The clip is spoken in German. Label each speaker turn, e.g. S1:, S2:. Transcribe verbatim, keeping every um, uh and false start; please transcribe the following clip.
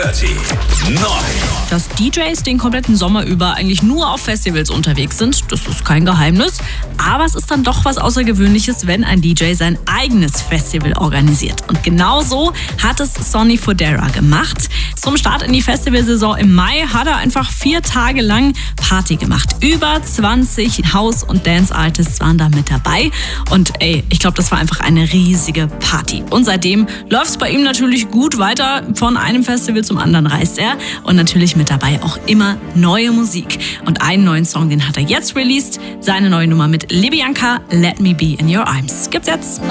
S1: dreißig neu.
S2: Dass D Js den kompletten Sommer über eigentlich nur auf Festivals unterwegs sind, das ist kein Geheimnis. Aber es ist dann doch was Außergewöhnliches, wenn ein D J sein eigenes Festival organisiert. Und genau so hat es Sonny Fodera gemacht. Zum Start in die Festivalsaison im Mai hat er einfach vier Tage lang Party gemacht. Über zwanzig House- und Dance-Artists waren da mit dabei. Und ey, ich glaube, das war einfach eine riesige Party. Und seitdem läuft es bei ihm natürlich gut weiter. Von einem Festival zum anderen reist er. Und natürlich mit dabei auch immer neue Musik. Und einen neuen Song, den hat er jetzt released. Seine neue Nummer mit Libyanka, Let Me Be in Your Arms. Gibt's jetzt.